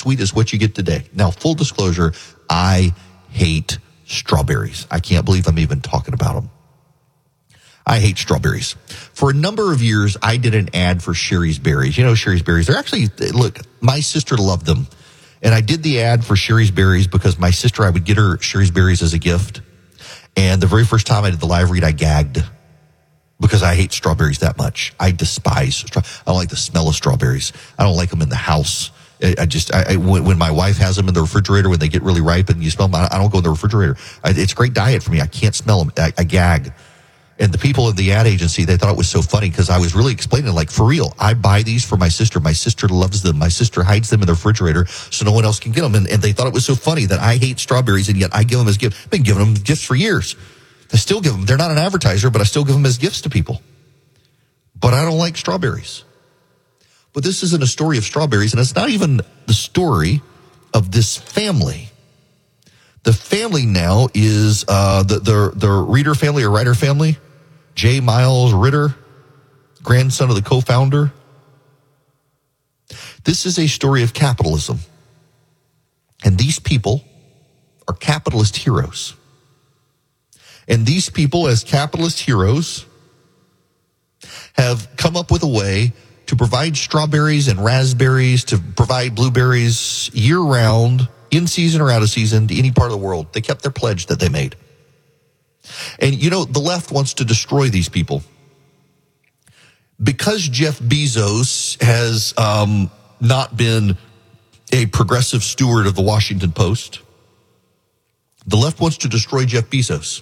sweet as what you get today. Now, full disclosure, I hate strawberries. I can't believe I'm even talking about them. I hate strawberries. For a number of years, I did an ad for Sherry's Berries. You know Sherry's Berries. They're actually, look, my sister loved them. And I did the ad for Sherry's Berries because my sister, I would get her Sherry's Berries as a gift. And the very first time I did the live read, I gagged because I hate strawberries that much. I despise I don't like the smell of strawberries. I don't like them in the house. When my wife has them in the refrigerator, when they get really ripe and you smell them, I don't go in the refrigerator. It's a great diet for me. I can't smell them. I gag. And the people in the ad agency, they thought it was so funny because I was really explaining, like, for real, I buy these for my sister. My sister loves them. My sister hides them in the refrigerator so no one else can get them. And they thought it was so funny that I hate strawberries, and yet I give them as gifts. I've been giving them gifts for years. I still give them. They're not an advertiser, but I still give them as gifts to people. But I don't like strawberries. But this isn't a story of strawberries, and it's not even the story of this family. The family now is the Reader family or Writer family. J. Miles Ritter, grandson of the co-founder. This is a story of capitalism. And these people are capitalist heroes. And these people, as capitalist heroes, have come up with a way to provide strawberries and raspberries, to provide blueberries year-round, in season or out of season, to any part of the world. They kept their pledge that they made. And, you know, the left wants to destroy these people. Because Jeff Bezos has not been a progressive steward of the Washington Post, the left wants to destroy Jeff Bezos.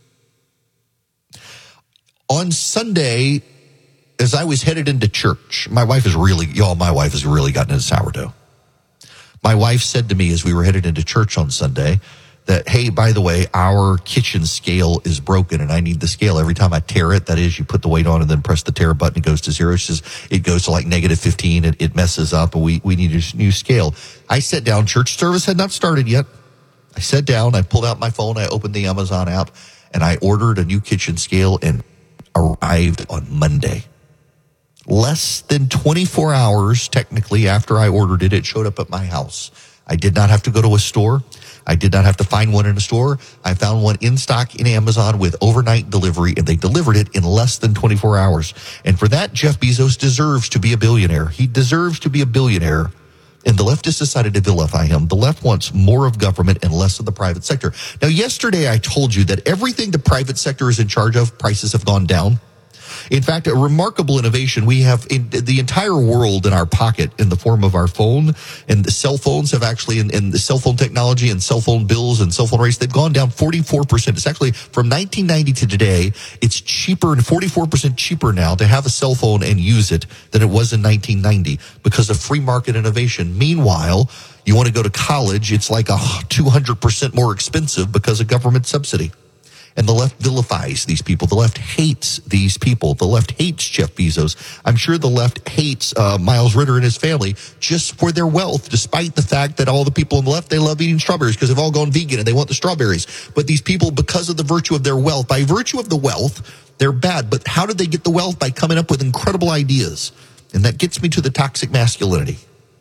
On Sunday, as I was headed into church, my wife has really gotten into sourdough. My wife said to me as we were headed into church on Sunday that, hey, by the way, our kitchen scale is broken and I need the scale. Every time I tear it, that is, you put the weight on and then press the tear button, it goes to zero. She says it goes to like -15 and it messes up and we need a new scale. I sat down, church service had not started yet. I sat down, I pulled out my phone, I opened the Amazon app, and I ordered a new kitchen scale and arrived on Monday. Less than 24 hours, technically, after I ordered it, it showed up at my house. I did not have to go to a store. I did not have to find one in a store. I found one in stock in Amazon with overnight delivery, and they delivered it in less than 24 hours. And for that, Jeff Bezos deserves to be a billionaire. He deserves to be a billionaire. And the left has decided to vilify him. The left wants more of government and less of the private sector. Now, yesterday I told you that everything the private sector is in charge of, prices have gone down. In fact, a remarkable innovation. We have the entire world in our pocket in the form of our phone, and the cell phones have actually, in the cell phone technology and cell phone bills and cell phone rates, they've gone down 44%. It's actually from 1990 to today, it's cheaper and 44% cheaper now to have a cell phone and use it than it was in 1990 because of free market innovation. Meanwhile, you want to go to college, it's like 200% more expensive because of government subsidy. And the left vilifies these people. The left hates these people. The left hates Jeff Bezos. I'm sure the left hates Miles Ritter and his family just for their wealth, despite the fact that all the people on the left, they love eating strawberries because they've all gone vegan and they want the strawberries. But these people, because of the virtue of their wealth, by virtue of the wealth, they're bad. But how did they get the wealth? By coming up with incredible ideas. And that gets me to the toxic masculinity.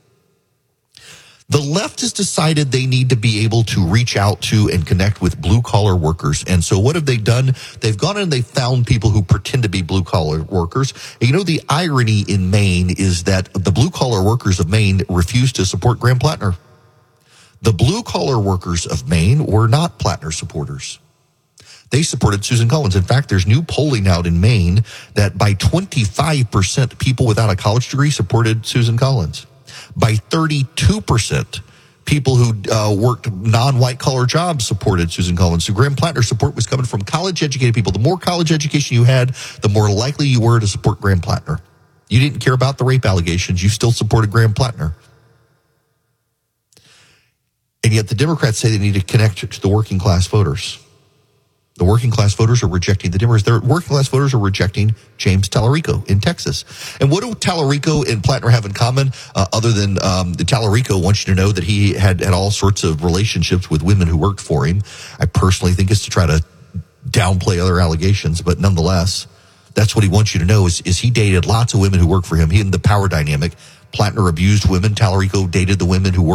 The left has decided they need to be able to reach out to and connect with blue-collar workers. And so what have they done? They've gone and they've found people who pretend to be blue-collar workers. And you know, the irony in Maine is that the blue-collar workers of Maine refused to support Graham Plattner. The blue-collar workers of Maine were not Plattner supporters. They supported Susan Collins. In fact, there's new polling out in Maine that by 25% people without a college degree supported Susan Collins. By 32%, people who worked non-white collar jobs supported Susan Collins. So Graham Plattner's support was coming from college-educated people. The more college education you had, the more likely you were to support Graham Plattner. You didn't care about the rape allegations. You still supported Graham Plattner. And yet the Democrats say they need to connect to the working class voters. The working class voters are rejecting the Democrats. The working class voters are rejecting James Tallarico in Texas. And what do Tallarico and Plattner have in common, other than Tallarico wants you to know that he had all sorts of relationships with women who worked for him? I personally think it's to try to downplay other allegations, but nonetheless, that's what he wants you to know is he dated lots of women who worked for him. He in the power dynamic. Plattner abused women. Tallarico dated the women who worked